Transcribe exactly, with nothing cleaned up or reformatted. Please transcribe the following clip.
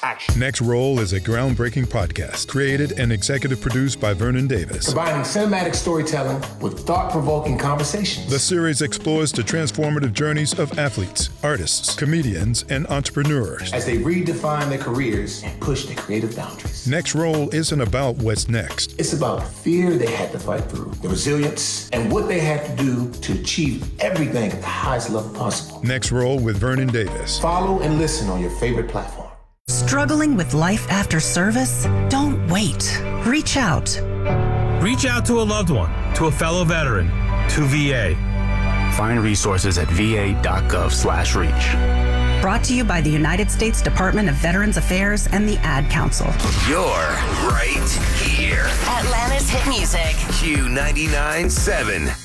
action. Next Roll is a groundbreaking podcast created and executive produced by Vernon Davis. Combining cinematic storytelling with thought-provoking conversations. The series explores the transformative journeys of athletes, artists, comedians, and entrepreneurs as they redefine their careers and push their creative boundaries. Next Roll isn't about what's next. It's about the fear they had to fight through, the resilience, and what they had to do to achieve everything at the highest level possible. Next Roll with Vernon Davis. Follow and listen on your favorite platform. Struggling with life after service? Don't wait. Reach out. Reach out to a loved one, to a fellow veteran, to V A. Find resources at va.gov slash reach. Brought to you by the United States Department of Veterans Affairs and the Ad Council. You're right here. Atlanta's hit music. Q ninety-nine point seven.